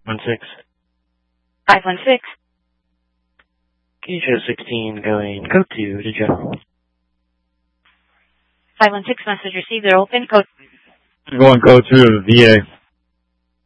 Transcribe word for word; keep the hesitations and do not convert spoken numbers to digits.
One six. five one six. Can you show sixteen going code two to general? five one six, message received. They're open. Code. Going code two to V A.